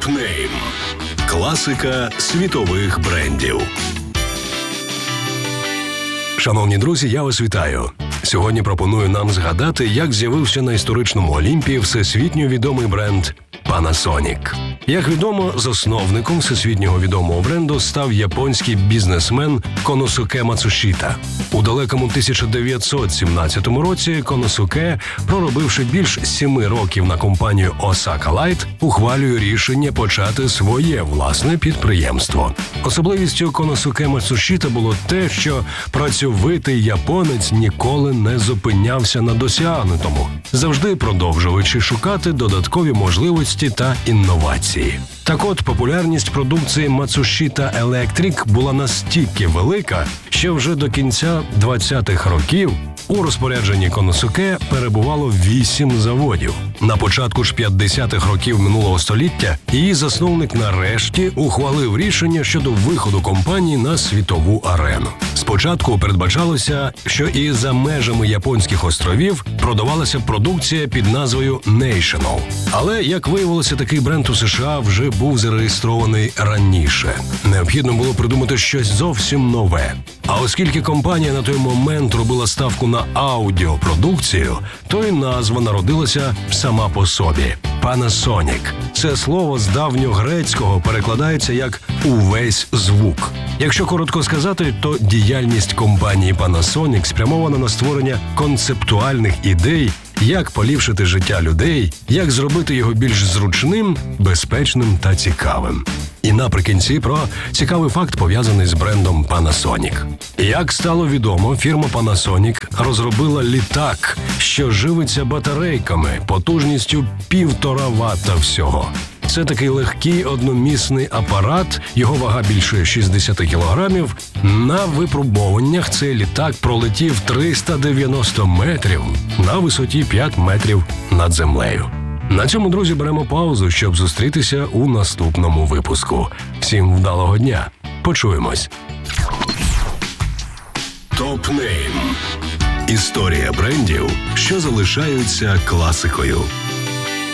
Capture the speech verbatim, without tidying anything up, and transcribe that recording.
Топ-нейм. Класика світових брендів. Шановні друзі, я вас вітаю. Сьогодні пропоную нам згадати, як з'явився на історичному Олімпі всесвітньо відомий бренд Panasonic. Як відомо, засновником всесвітнього відомого бренду став японський бізнесмен Коносуке Мацушіта. У далекому тисяча дев'ятсот сімнадцятому році Коносуке, проробивши більш сіми років на компанію Osaka Light, ухвалює рішення почати своє власне підприємство. Особливістю Коносуке Мацушіта було те, що працьовитий японець ніколи не зупинявся на досягнутому, завжди продовжуючи шукати додаткові можливості та інновації. Так от, популярність продукції Matsushita Electric була настільки велика, що вже до кінця двадцятих років у розпорядженні Коносуке перебувало вісім заводів. На початку ж п'ятдесятих років минулого століття її засновник нарешті ухвалив рішення щодо виходу компанії на світову арену. Спочатку передбачалося, що і за межами японських островів продавалася продукція під назвою National. Але, як виявилося, такий бренд у США вже був зареєстрований раніше. Необхідно було придумати щось зовсім нове. А оскільки компанія на той момент робила ставку на аудіопродукцію, то й назва народилася сама по собі – Panasonic. Це слово з давньогрецького перекладається як «увесь звук». Якщо коротко сказати, то діяльність компанії Panasonic спрямована на створення концептуальних ідей, як поліпшити життя людей, як зробити його більш зручним, безпечним та цікавим. І наприкінці про цікавий факт, пов'язаний з брендом Panasonic. Як стало відомо, фірма Panasonic розробила літак, що живиться батарейками потужністю півтора вата всього. Це такий легкий одномісний апарат, його вага більше шістдесят кілограмів. На випробуваннях цей літак пролетів триста дев'яносто метрів на висоті п'ять метрів над землею. На цьому, друзі, беремо паузу, щоб зустрітися у наступному випуску. Всім вдалого дня. Почуємось. Топ-нейм. Історія брендів, що залишаються класикою.